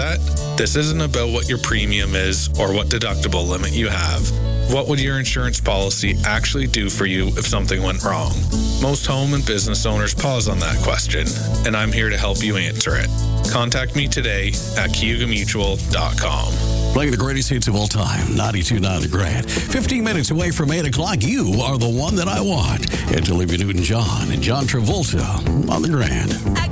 that? This isn't about what your premium is or what deductible limit you have. What would your insurance policy actually do for you if something went wrong? Most home and business owners pause on that question, and I'm here to help you answer it. Contact me today at CayugaMutual.com. Playing the greatest hits of all time, 92.9 The Grand. 15 minutes away from 8 o'clock, you are the one that I want. It's Olivia Newton-John and John Travolta on The Grand.